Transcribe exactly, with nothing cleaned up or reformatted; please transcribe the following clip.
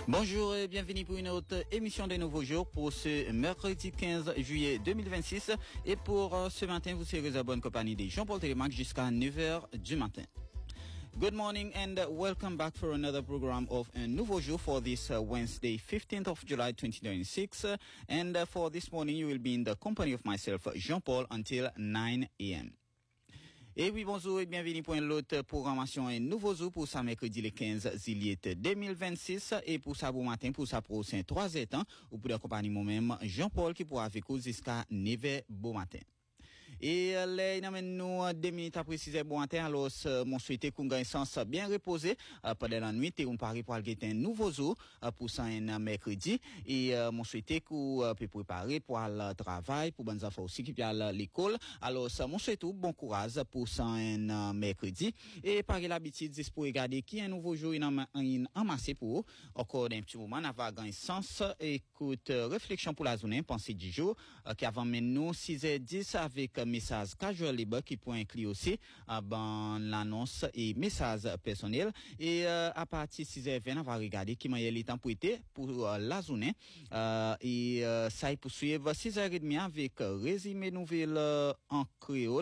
Bonjour et bienvenue pour une autre émission de Nouveaux Jours pour ce mercredi quinze juillet deux mille vingt-six. Et pour euh, ce matin, vous serez en bonne compagnie de Jean-Paul Télémac jusqu'à neuf heures du matin. Good morning and welcome back for another program of a Nouveau Jour for this uh, Wednesday, fifteenth of July twenty twenty-six. And uh, for this morning, you will be in the company of myself, Jean-Paul, until nine a.m. Et oui, bonjour et bienvenue pour une autre programmation un nouveau jour pour ça mercredi le quinze juillet deux mille vingt-six et pour ça bon matin pour ça prochain trois ans ou pour accompagner moi-même Jean-Paul qui pourra avec vous jusqu'à neuf heures bon matin. Et là, il amène nous deux minutes après six heures bon matin. Alors, mon souhaité qu'on gagne sens bien reposé pendant la nuit et on parie pour aller un nouveau jour pour ça un mercredi. Et mon souhaité qu'on peut préparer pour le travail, pour bonnes affaires aussi qui peut aller à l'école. Alors, mon souhaité bon courage pour ça un mercredi. Et par l'habitude, c'est pour regarder qui un nouveau jour il a amassé pour encore un petit moment. On va gagner sens. Écoute, réflexion pour la journée, pensée du jour qui avant nous six heures dix avec message casual libre qui peut inclure aussi euh, ben, l'annonce et message personnel et euh, à partir de six heures vingt on va regarder qui m'a les temps pour été pour euh, la journée euh, et euh, ça est poursuivre six heures trente avec résumé nouvelle euh, en créole.